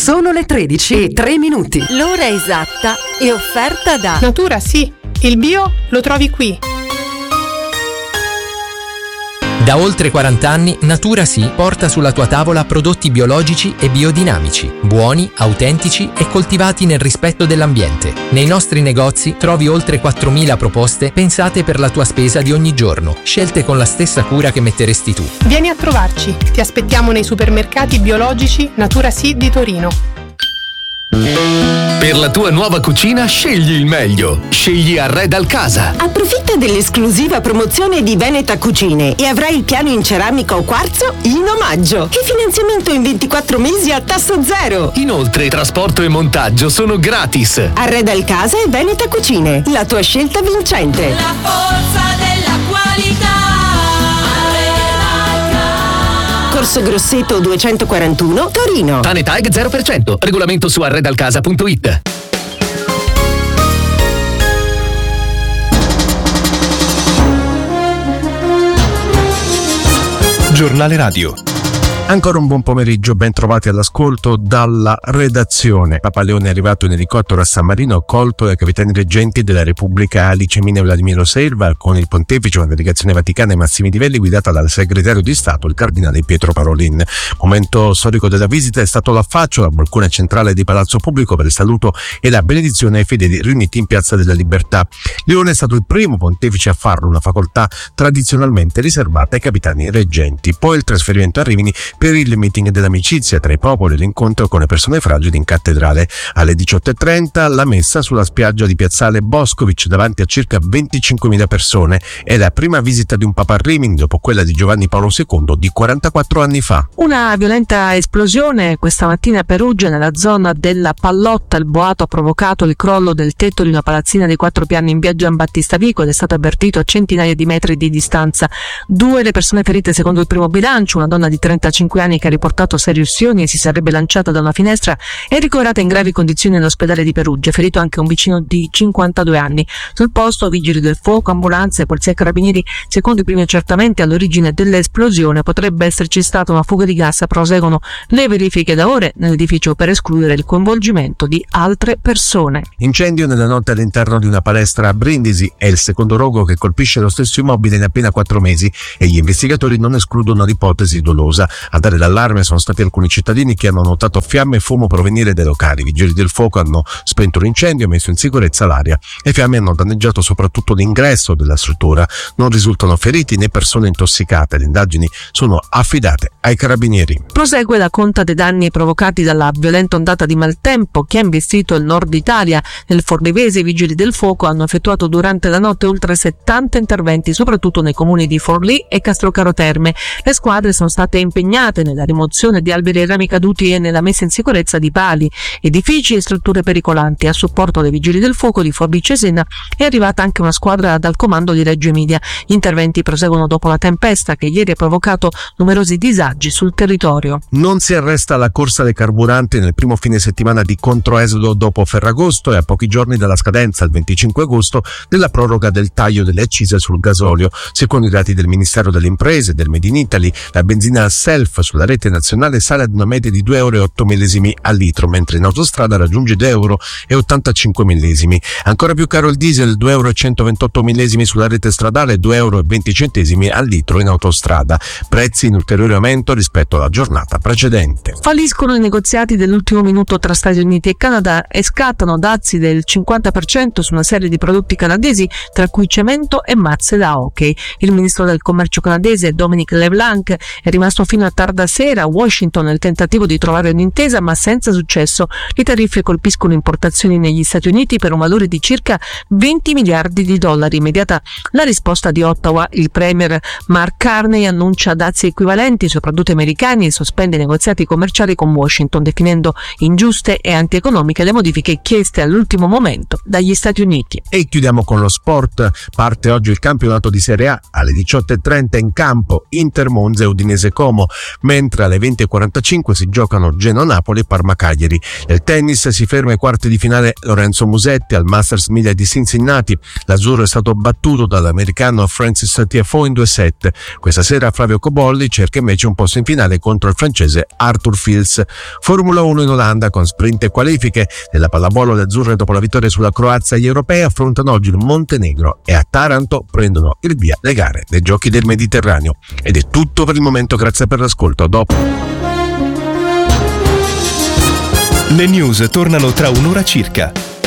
Sono le 13:03. L'ora esatta è offerta da Natura Sì, il bio lo trovi qui. Da oltre 40 anni Natura Sì porta sulla tua tavola prodotti biologici e biodinamici, buoni, autentici e coltivati nel rispetto dell'ambiente. Nei nostri negozi trovi oltre 4.000 proposte pensate per la tua spesa di ogni giorno, scelte con la stessa cura che metteresti tu. Vieni a trovarci, ti aspettiamo nei supermercati biologici Natura Sì di Torino. Per la tua nuova cucina scegli il meglio. Scegli Arreda al Casa. Approfitta dell'esclusiva promozione di Veneta Cucine e avrai il piano in ceramica o quarzo in omaggio. E finanziamento in 24 mesi a tasso zero. Inoltre trasporto e montaggio sono gratis. Arreda al Casa e Veneta Cucine, la tua scelta vincente. La forza della qualità. Corso Grosseto 241, Torino. Tanetag 0%. Regolamento su arredalcasa.it. Giornale Radio. Ancora un buon pomeriggio, ben trovati all'ascolto dalla redazione. Papa Leone è arrivato in elicottero a San Marino, accolto dai capitani reggenti della Repubblica Alice Mina e Vladimiro Serva, con il pontefice, una delegazione vaticana ai massimi livelli guidata dal segretario di Stato, il cardinale Pietro Parolin. Momento storico della visita è stato l'affaccio dal balcone centrale di Palazzo Pubblico per il saluto e la benedizione ai fedeli riuniti in Piazza della Libertà. Leone è stato il primo pontefice a farlo, una facoltà tradizionalmente riservata ai capitani reggenti. Poi il trasferimento a Rimini per il meeting dell'amicizia tra i popoli e l'incontro con le persone fragili in cattedrale. Alle 18:30 la messa sulla spiaggia di Piazzale Boscovic davanti a circa 25.000 persone. È la prima visita di un papa a Rimini dopo quella di Giovanni Paolo II di 44 anni fa. Una violenta esplosione questa mattina a Perugia, nella zona della Pallotta. Il boato ha provocato il crollo del tetto di una palazzina di 4 piani in via Gian Battista Vico ed è stato avvertito a centinaia di metri di distanza. 2 le persone ferite secondo il primo bilancio: una donna di 35 anni che ha riportato serie ustioni e si sarebbe lanciata da una finestra, è ricoverata in gravi condizioni all'ospedale di Perugia. Ferito anche un vicino di 52 anni. Sul posto vigili del fuoco, ambulanze, polizia e carabinieri. Secondo i primi accertamenti, all'origine dell'esplosione potrebbe esserci stata una fuga di gas. Proseguono le verifiche da ore nell'edificio per escludere il coinvolgimento di altre persone. Incendio nella notte all'interno di una palestra a Brindisi. È il secondo rogo che colpisce lo stesso immobile in appena 4 mesi e gli investigatori non escludono l'ipotesi dolosa. A dare l'allarme sono stati alcuni cittadini che hanno notato fiamme e fumo provenire dai locali. I vigili del fuoco hanno spento l'incendio e messo in sicurezza l'area. Le fiamme hanno danneggiato soprattutto l'ingresso della struttura. Non risultano feriti né persone intossicate. Le indagini sono affidate ai carabinieri. Prosegue la conta dei danni provocati dalla violenta ondata di maltempo che ha investito il nord Italia. Nel Forlivese i vigili del fuoco hanno effettuato durante la notte oltre 70 interventi, soprattutto nei comuni di Forlì e Castrocaro Terme. Le squadre sono state impegnate nella rimozione di alberi e rami caduti e nella messa in sicurezza di pali, edifici e strutture pericolanti. A supporto dei vigili del fuoco di Forlì Cesena è arrivata anche una squadra dal comando di Reggio Emilia. Gli interventi proseguono dopo la tempesta che ieri ha provocato numerosi disagi sul territorio. Non si arresta la corsa dei carburanti nel primo fine settimana di controesodo dopo Ferragosto e a pochi giorni dalla scadenza, il 25 agosto, della proroga del taglio delle accise sul gasolio. Secondo i dati del Ministero delle Imprese e del Made in Italy, la benzina Self sulla rete nazionale sale ad una media di 2,08 € al litro, mentre in autostrada raggiunge 2,85 €. Ancora più caro il diesel, 2,128 € sulla rete stradale e 2,20 € al litro in autostrada. Prezzi in ulteriore aumento rispetto alla giornata precedente. Falliscono i negoziati dell'ultimo minuto tra Stati Uniti e Canada e scattano dazi del 50% su una serie di prodotti canadesi, tra cui cemento e mazze da hockey. Il ministro del commercio canadese Dominic LeBlanc è rimasto fino a tarda sera a Washington nel tentativo di trovare un'intesa, ma senza successo. Le tariffe colpiscono importazioni negli Stati Uniti per un valore di circa 20 miliardi di dollari. Immediata la risposta di Ottawa, il premier Mark Carney annuncia dazi equivalenti su prodotti americani e sospende i negoziati commerciali con Washington, definendo ingiuste e antieconomiche le modifiche chieste all'ultimo momento dagli Stati Uniti. E chiudiamo con lo sport. Parte oggi il campionato di Serie A alle 18:30 in campo Inter Monza e Udinese Como. mentre alle 20.45 si giocano Genoa-Napoli e Parma-Cagliari. Nel tennis si ferma ai quarti di finale Lorenzo Musetti al Masters 1000 di Cincinnati. L'azzurro è stato battuto dall'americano Francis Tiafoe in 2 set. Questa sera Flavio Cobolli cerca invece un posto in finale contro il francese Arthur Fils. Formula 1 in Olanda con sprint e qualifiche. Nella pallavolo le azzurre, dopo la vittoria sulla Croazia agli europei, affrontano oggi il Montenegro e a Taranto prendono il via le gare dei Giochi del Mediterraneo. Ed è tutto per il momento, grazie per l'ascolto. A dopo. Le news tornano tra un'ora circa.